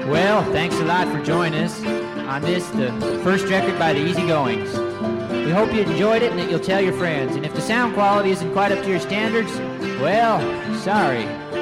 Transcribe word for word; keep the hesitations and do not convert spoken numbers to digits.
Well, thanks a lot for joining us on this, the first record by the Easygoings. We hope you enjoyed it and that you'll tell your friends. And if the sound quality isn't quite up to your standards, well, sorry.